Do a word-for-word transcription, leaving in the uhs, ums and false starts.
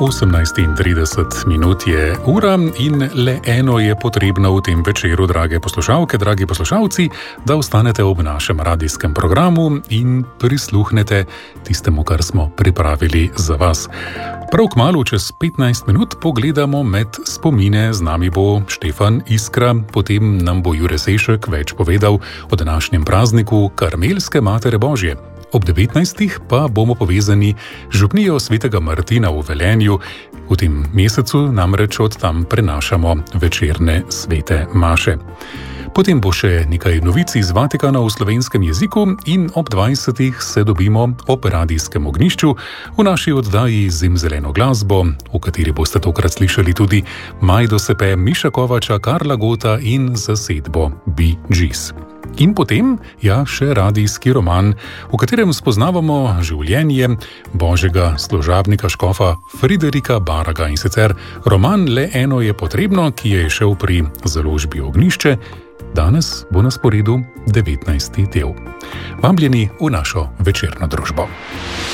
osemnajst in trideset minut je ura in le eno je potrebno v tem večeru, drage poslušalke, dragi poslušalci, da ostanete ob našem radijskem programu in prisluhnete tistemu, kar smo pripravili za vas. Prav kmalu, čez petnajst minut, pogledamo med spomine. Z nami bo Štefan Iskra, potem nam bo Jure Sešek več povedal o današnjem prazniku Karmelske Matere Božje. Ob devetnajstih pa bomo povezani z župnijo svetega Martina v Velenju. V tem mesecu namreč od tam prenašamo večerne svete maše. Potem bo še nekaj novic iz Vatikana v slovenskem jeziku in ob dvajsetih se dobimo ob radijskem ognjišču v naši oddaji Zimzeleno glasbo, v kateri boste tokrat slišali tudi Majdo Sepe, Miša Kovača, Karla Gota in zasedbo Bee Gees. In potem, ja, še radijski roman, v katerem spoznavamo življenje božjega služabnika škofa Friderika Baraga, in sicer roman Le eno je potrebno, ki je šel pri založbi Ognjišče. Danes bo na sporedu devetnajsti del. Vabljeni v našo večerno družbo.